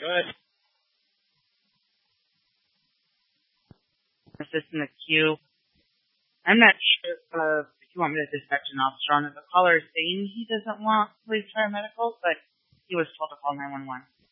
Good. Assist in the queue. I'm not sure if you want me to dispatch an officer on it. The caller is saying he doesn't want police paramedical, but he was told to call 911.